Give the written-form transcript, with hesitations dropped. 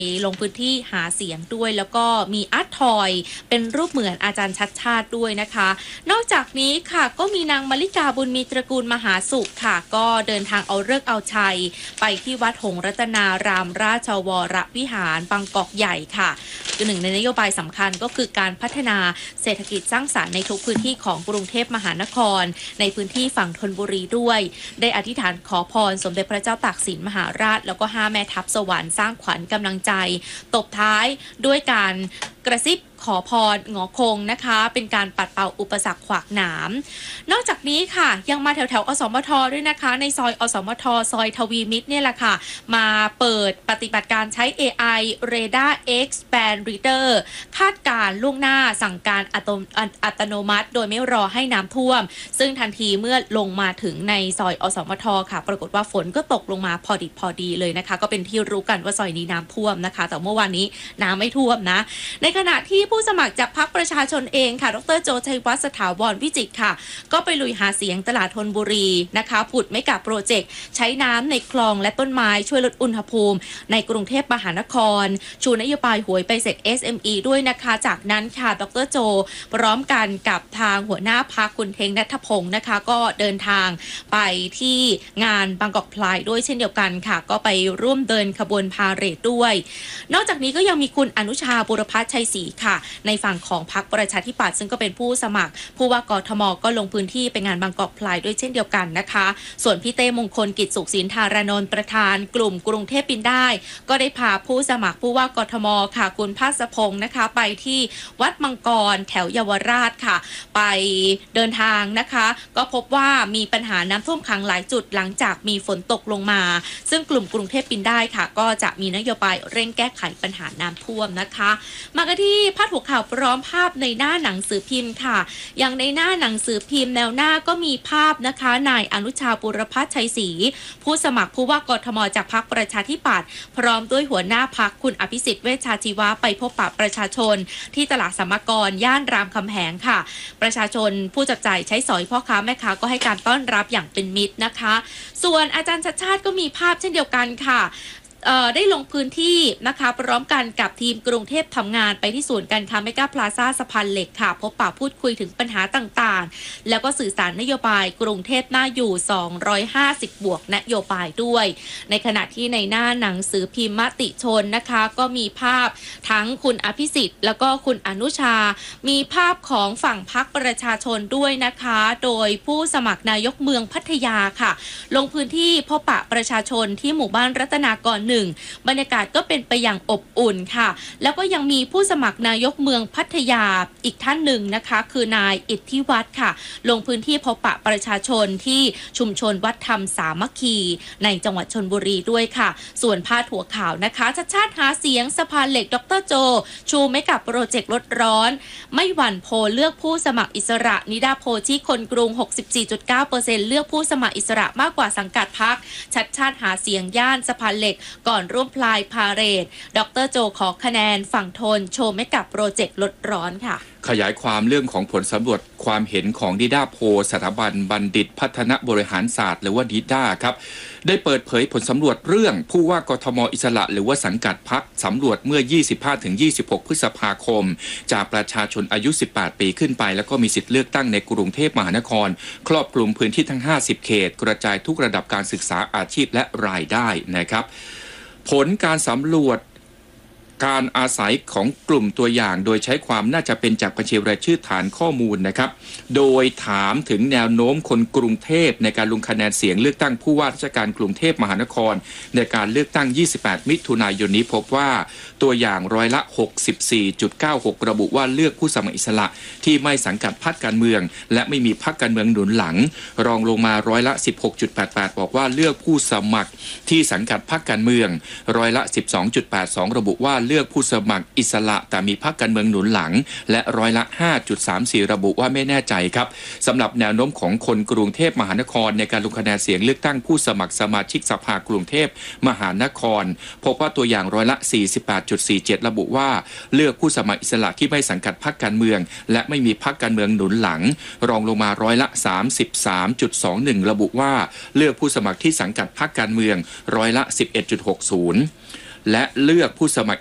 ลงพื้นที่หาเสียงด้วยแล้วก็มีอาร์ตทอยเป็นรูปเหมือนอาจารย์ชัดชาติด้วยนะคะนอกจากนี้ค่ะก็มีนางมลิกาบุญมีตระกูลมหาสุขค่ะก็เดินทางเอาฤกษ์เอาชัยไปที่วัดหงส์รัตนารามราชวรวิหารบางกอกใหญ่ค่ะคือหนึ่งในนโยบายสำคัญก็คือการพัฒนาเศรษฐกิจสร้างสรรค์ในทุกพื้นที่ของกรุงเทพมหานครในพื้นที่ฝั่งธนบุรีด้วยได้อธิษฐานขอพรสมเด็จพระเจ้าตากสินมหาราชแล้วก็5แม่ทัพสวรรค์สร้างขวัญกำลังใจตบท้ายด้วยการกระซิบขอพรหงอคงนะคะเป็นการปัดเป่าอุปสรรคขวากหนามนอกจากนี้ค่ะยังมาแถวอสมทด้วยนะคะในซอยอสมทซอยทวีมิตรเนี่ยแหละค่ะมาเปิดปฏิบัติการใช้ AI Radar Expand Reader คาดการล่วงหน้าสั่งการอัตโนมัติโดยไม่รอให้น้ำท่วมซึ่งทันทีเมื่อลงมาถึงในซอยอสมทค่ะปรากฏว่าฝนก็ตกลงมาพอดีเลยนะคะก็เป็นที่รู้กันว่าซอยนี้น้ำท่วมนะคะแต่เมื่อวานนี้น้ำไม่ท่วมนะในขณะที่ผู้สมัครจากพรรคประชาชนเองค่ะดร.โจชัยวัฒน์สถาวรวิจิตรค่ะก็ไปลุยหาเสียงตลาดธนบุรีนะคะผุดไม่กับโปรเจกต์ใช้น้ำในคลองและต้นไม้ช่วยลดอุณหภูมิในกรุงเทพมหานครชูนโยบายหวยไปเสร็จ SME ด้วยนะคะจากนั้นค่ะดร.โจพร้อมกันกับทางหัวหน้าพรรคคุณเทงณัฐพงศ์นะคะก็เดินทางไปที่งานบางกอกพลายด้วยเช่นเดียวกันค่ะก็ไปร่วมเดินขบวนพาเหรดด้วยนอกจากนี้ก็ยังมีคุณอนุชาบุรพัฒน์ชัยศรีค่ะในฝั่งของพรรคประชาธิปัตย์ซึ่งก็เป็นผู้สมัครผู้ว่ากทมก็ลงพื้นที่ไปงานบางกอกพลายด้วยเช่นเดียวกันนะคะส่วนพี่เต้มงคลกิจสุขสินธารานนท์ประธานกลุ่มกรุงเทพบินได้ก็ได้พาผู้สมัครผู้ว่ากทมค่ะคุณภาสพงศ์นะคะไปที่วัดมังกรแถวเยาวราชค่ะไปเดินทางนะคะก็พบว่ามีปัญหาน้ำท่วมขังหลายจุดหลังจากมีฝนตกลงมาซึ่งกลุ่มกรุงเทพบินได้ค่ะก็จะมีนโยบายเร่งแก้ไขปัญหาน้ำท่วมนะคะมากันที่พาดหัวข่าวพร้อมภาพในหน้าหนังสือพิมพ์ค่ะอย่างในหน้าหนังสือพิมพ์แนวหน้าก็มีภาพนะคะนายอนุชาบุรพัฒน์ชัยศรีผู้สมัครผู้ว่ากทมจากพรรคประชาธิปัตย์พร้อมด้วยหัวหน้าพรรคคุณอภิสิทธิ์เวชชาชีวะไปพบปะประชาชนที่ตลาดสมกรย่านรามคำแหงค่ะประชาชนผู้จับจ่ายใช้สอยพ่อค้าแม่ค้าก็ให้การต้อนรับอย่างเป็นมิตรนะคะส่วนอาจารย์ชัดชาติก็มีภาพเช่นเดียวกันค่ะได้ลงพื้นที่นะคะพร้อมกันกับทีมกรุงเทพทำงานไปที่ศูนย์การค้าเมกาพลาซ่าสะพานเหล็กค่ะพบปะพูดคุยถึงปัญหาต่างๆแล้วก็สื่อสารนโยบายกรุงเทพน่าอยู่250บวกนโยบายด้วยในขณะที่ในหน้าหนังสือพิมพ์มติชนนะคะก็มีภาพทั้งคุณอภิสิทธิ์แล้วก็คุณอนุชามีภาพของฝั่งพรรคประชาชนด้วยนะคะโดยผู้สมัครนายกเมืองพัทยาค่ะลงพื้นที่พบปะประชาชนที่หมู่บ้านรัตนากรบรรยากาศก็เป็นไปอย่างอบอุ่นค่ะแล้วก็ยังมีผู้สมัครนายกเมืองพัทยาอีกท่านหนึ่งนะคะคือนายอิทธิวัฒน์ค่ะลงพื้นที่พบปะประชาชนที่ชุมชนวัดธรรมสามัคคีในจังหวัดชลบุรีด้วยค่ะส่วนพาดหัวข่าวนะคะชัดชาติหาเสียงสะพานเหล็กดร.โจชูไม่กับโปรเจกต์ลดร้อนไม่หวั่นโพลเลือกผู้สมัครอิสระนิดาโพที่คนกรุง 64.9% เลือกผู้สมัครอิสระมากกว่าสังกัดพรรคชัดชาติหาเสียงย่านสะพานเหล็กก่อนร่วมพลายพาเหรดดร.โจขอคะแนนฝั่งทนโชว์ไม่กับโปรเจกต์ลดร้อนค่ะขยายความเรื่องของผลสำรวจความเห็นของนิดาโพสถาบันบัณฑิตพัฒนบริหารศาสตร์หรือว่านิด้าครับได้เปิดเผยผลสำรวจเรื่องผู้ว่ากทมอิสระหรือว่าสังกัดพรรคสำรวจเมื่อ 25-26 พฤษภาคมจากประชาชนอายุ 18 ปีขึ้นไปแล้วก็มีสิทธิ์เลือกตั้งในกรุงเทพมหานครครอบคลุมพื้นที่ทั้ง 50 เขตกระจายทุกระดับการศึกษาอาชีพและรายได้นะครับผลการสำรวจการอาศัยของกลุ่มตัวอย่างโดยใช้ความน่าจะเป็นจากบัญชีรายชื่อฐานข้อมูลนะครับโดยถามถึงแนวโน้มคนกรุงเทพในการลงคะแนนเสียงเลือกตั้งผู้ว่าราชการกรุงเทพมหานครในการเลือกตั้ง 28 มิถุนายนนี้พบว่าตัวอย่างร้อยละ 64.96 ระบุว่าเลือกผู้สมัครอิสระที่ไม่สังกัดพรรคการเมืองและไม่มีพรรคการเมืองหนุนหลังรองลงมาร้อยละ 16.88 บอกว่าเลือกผู้สมัครที่สังกัดพรรคการเมืองร้อยละ 12.82 ระบุว่าเลือกผู้สมัครอิสระแต่มีพรรคการเมืองหนุนหลังและร้อยละ 5.34 ระบุว่าไม่แน่ใจครับสำหรับแนวโน้มของคนกรุงเทพมหานครในการลงคะแนนเสียงเลือกตั้งผู้สมัครสมาชิกสภากรุงเทพมหานครพบว่าตัวอย่างร้อยละ 48.47 ระบุว่าเลือกผู้สมัครอิสระที่ไม่สังกัดพรรคการเมืองและไม่มีพรรคการเมืองหนุนหลังรองลงมาร้อยละ 33.21 ระบุว่าเลือกผู้สมัครที่สังกัดพรรคการเมืองร้อยละ 11.60 และเลือกผู้สมัคร